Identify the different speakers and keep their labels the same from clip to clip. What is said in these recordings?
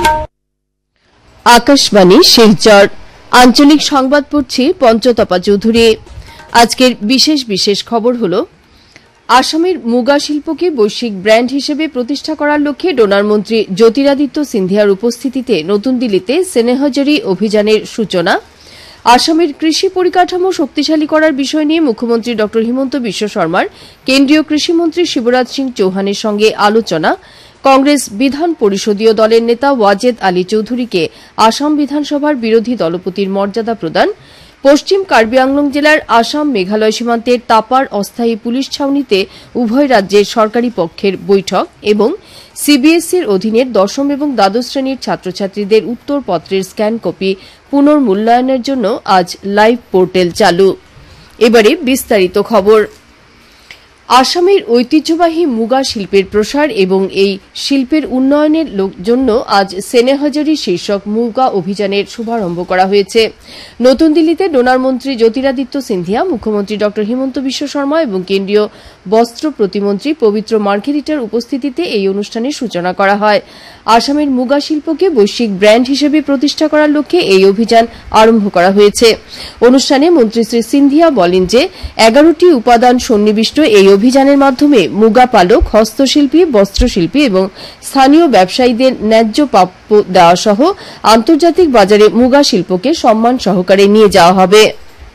Speaker 1: আকাশবাণী শিলচর আঞ্চলিক সংবাদ পড়ছি পঞ্চতপা চৌধুরী। আজকের বিশেষ খবর হল আসামের মুগা শিল্পকে বৈশ্বিক ব্র্যান্ড হিসেবে প্রতিষ্ঠা করার লক্ষ্যে ডোনার মন্ত্রী জ্যোতিরাদিত্য সিন্ধিয়ার উপস্থিতিতে নতুন দিল্লিতে স্নেহজারি অভিযানের সূচনা। আসামের কৃষি পরিকাঠামো শক্তিশালী করার বিষয় নিয়ে মুখ্যমন্ত্রী ড হিমন্ত বিশ্ব শর্মার কেন্দ্রীয় কৃষিমন্ত্রী শিবরাজ সিং চৌহানের সঙ্গে আলোচনা। কংগ্রেস বিধান পরিষদীয় দলের নেতা ওয়াজেদ আলী চৌধুরীকে আসাম বিধানসভার বিরোধী দলপতির মর্যাদা প্রদান। পশ্চিম কার্বি আংলং জেলার আসাম মেঘালয় সীমান্তের তাপার অস্থায়ী পুলিশ ছাউনিতে উভয় রাজ্যের সরকারি পক্ষের বৈঠক এবং সিবিএসইর অধীনের দশম এবং দ্বাদশ শ্রেণীর ছাত্রছাত্রীদের উত্তরপত্রের স্ক্যান কপি পুনর্মূল্যায়নের জন্য আজ লাইভ পোর্টাল চালু। এবারে বিস্তারিত খবর। আসামের ঐতিহ্যবাহী মুগা শিল্পের প্রসার এবং এই শিল্পের উন্নয়নের জন্য আজ স্নেহজারি শীর্ষক মুগা অভিযানের শুভারম্ভ করা হয়েছে। নতুন দিল্লিতে ডোনার মন্ত্রী জ্যোতিরাদিত্য সিন্ধিয়া, মুখ্যমন্ত্রী ড হিমন্ত বিশ্ব শর্মা এবং কেন্দ্রীয় বস্ত্র প্রতিমন্ত্রী পবিত্র মার্ঘেরিটার উপস্থিতিতে এই অনুষ্ঠানের সূচনা করা হয়। আসামের মুগা শিল্পকে বৈশ্বিক ব্র্যান্ড হিসেবে প্রতিষ্ঠা করার লক্ষ্যে এই অভিযান আরম্ভ করা হয়েছে। অনুষ্ঠানে মন্ত্রী শ্রী সিন্ধিয়া বলেন যে 11টি উপাদান সন্নিবিষ্ট এই অভিযানের মাধ্যমে মুগা পালক, হস্তশিল্পী, বস্ত্রশিল্পী এবং স্থানীয় ব্যবসায়ীদের ন্যায্য প্রাপ্য দেওয়া সহ আন্তর্জাতিক বাজারে মুগা শিল্পকে সম্মান সহকারে নিয়ে যাওয়া হবে।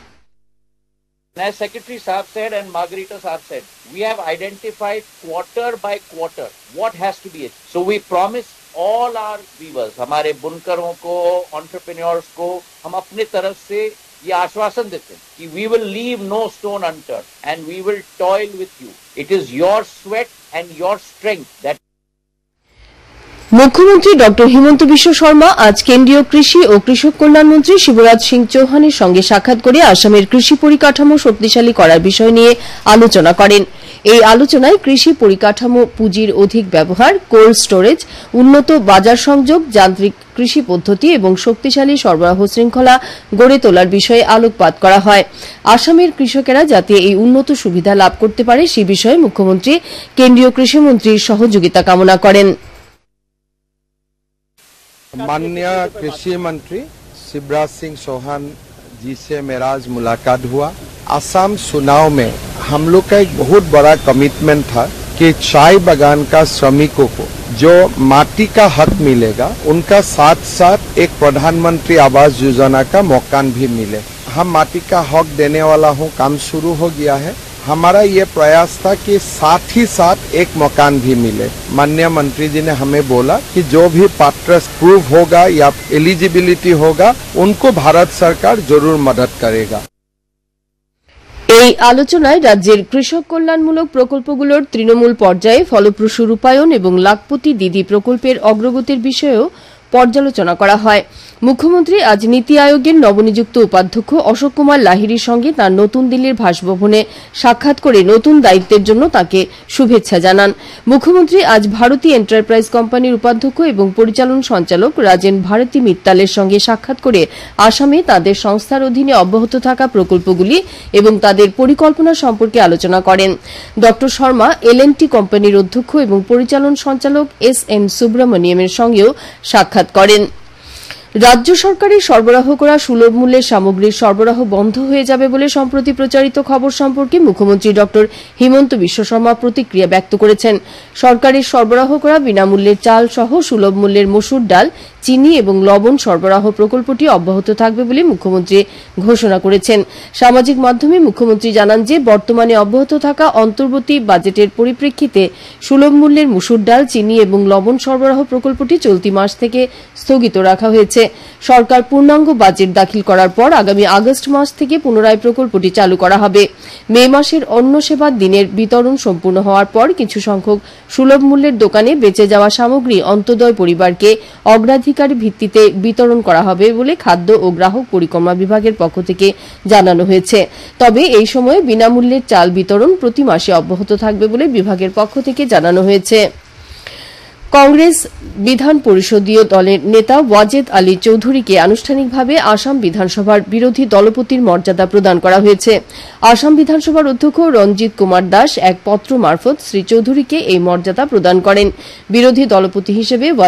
Speaker 2: As Secretary Saab said and Margarita Saab said, we have identified quarter by quarter what has to be achieved. So we promise all our weavers, हमारे बुनकरों को, entrepreneurs को, हम अपने तरफ से ये आश्वासन देते हैं कि we will leave no stone unturned and we will toil with you. It is your sweat and your strength that
Speaker 1: মুখ্যমন্ত্রী ড হিমন্ত বিশ্ব শর্মা আজ কেন্দ্রীয় কৃষি ও কৃষক কল্যাণ মন্ত্রী শিবরাজ সিং চৌহানের সঙ্গে সাক্ষাৎ করে আসামের কৃষি পরিকাঠামো শক্তিশালী করার বিষয় নিয়ে আলোচনা করেন। এই আলোচনায় কৃষি পরিকাঠামো পুঁজির অধিক ব্যবহার, কোল্ড স্টোরেজ, উন্নত বাজার সংযোগ, যান্ত্রিক কৃষি পদ্ধতি এবং শক্তিশালী সরবরাহ শৃঙ্খলা গড়ে তোলার বিষয়ে আলোকপাত করা হয়। আসামের কৃষকেরা যাতে এই উন্নত সুবিধা লাভ করতে পারে সে বিষয়ে মুখ্যমন্ত্রী কেন্দ্রীয় কৃষিমন্ত্রীর সহযোগিতা কামনা করেন।
Speaker 3: माननीय कृषि मंत्री शिवराज सिंह चौहान जी से मेरा आज मुलाकात हुआ। असम चुनाव में हम लोग का एक बहुत बड़ा कमिटमेंट था कि चाय बागान का श्रमिकों को जो माटी का हक मिलेगा उनका साथ साथ एक प्रधानमंत्री आवास योजना का मकान भी मिले। हम माटी का हक देने वाला हूँ, काम शुरू हो गया है। हमारा ये प्रयास था कि साथ ही साथ एक मकान भी मिले। माननीय मंत्री जी ने हमें बोला कि जो भी पात्र प्रूव होगा या एलिजिबिलिटी होगा उनको भारत सरकार जरूर मदद करेगा।
Speaker 1: এই আলোচনায় রাজ্যের কৃষক কল্যাণমূলক প্রকল্পগুলোর তৃণমূল পর্যায়ে ফলপ্রসূ রূপায়ণ এবং লাখপতি দিদি প্রকল্পের অগ্রগতির বিষয়েও পর্যালোচনা করা হয়। মুখ্যমন্ত্রী আজ নীতি আয়োগের নবনিযুক্ত উপাধ্যক্ষ অশোক কুমার লাহিড়ির সঙ্গে তাঁর নতুন দিল্লির বাসভবনে সাক্ষাৎ করে নতুন দায়িত্বের জন্য তাঁকে শুভেচ্ছা জানান। মুখ্যমন্ত্রী আজ ভারতী এন্টারপ্রাইজ কোম্পানির উপাধ্যক্ষ এবং পরিচালন সঞ্চালক রাজেন ভারতী মিত্তালের সঙ্গে সাক্ষাৎ করে আসামে তাঁদের সংস্থার অধীনে অব্যাহত থাকা প্রকল্পগুলি এবং তাদের পরিকল্পনা সম্পর্কে আলোচনা করেন। ড শর্মা এল&টি কোম্পানির অধ্যক্ষ এবং পরিচালন সঞ্চালক এস.এন. সুব্রমণিয়মের সঙ্গেও সাক্ষাৎ করেন। রাজ্য সরকারের সরবরাহ করা সুলভ মূল্যের সামগ্রীর সরবরাহ বন্ধ হয়ে যাবে বলে সম্প্রতি প্রচারিত খবর সম্পর্কে মুখ্যমন্ত্রী ড হিমন্ত বিশ্ব শর্মা প্রতিক্রিয়া ব্যক্ত করেছেন। সরকারের সরবরাহ করা বিনামূল্যের চাল সহ সুলভ মূল্যের মসুর ডাল, চিনি এবং লবণ সরবরাহ প্রকল্পটি অব্যাহত থাকবে বলে মুখ্যমন্ত্রী ঘোষণা করেছেন। সামাজিক মাধ্যমে মুখ্যমন্ত্রী জানান যে বর্তমানে অব্যাহত থাকা অন্তর্বর্তী বাজেটের পরিপ্রেক্ষিতে সুলভ মূল্যের মসুর ডাল, চিনি এবং লবণ সরবরাহ প্রকল্পটি চলতি মাস থেকে স্থগিত রাখা হয়েছে। সরকার পূর্ণাঙ্গ বাজেট দাখিল করার পর আগামী আগস্ট মাস থেকে পুনরায় প্রকল্পটি চালু করা হবে। মে মাসের অন্ন সেবার দিনের বিতরণ সম্পূর্ণ হওয়ার পর কিছু সংখ্যক সুলভ মূল্যের দোকানে বেঁচে যাওয়া সামগ্রী অন্তোদয় পরিবারকে অগ্রাধিকার ভিত্তিতে বিতরণ করা হবে বলে খাদ্য ও গ্রাহক পরিক্রমা বিভাগের পক্ষ থেকে জানানো হয়েছে। তবে এই সময়ে বিনামূল্যের চাল বিতরণ প্রতি মাসে অব্যাহত থাকবে বলে বিভাগের পক্ষ থেকে জানানো হয়েছে। কংগ্রেস বিধান পরিষদীয় দলের নেতা ওয়াজেদ আলী চৌধুরীকে আনুষ্ঠানিকভাবে আসাম বিধানসভার বিরোধী দলপতির মর্যাদা প্রদান করা হয়েছে। আসাম বিধানসভার অধ্যক্ষ রঞ্জিত কুমার দাস এক পত্র মারফত শ্রী চৌধুরীকে এই মর্যাদা প্রদান করেন। বিরোধী দলপতি হিসেবে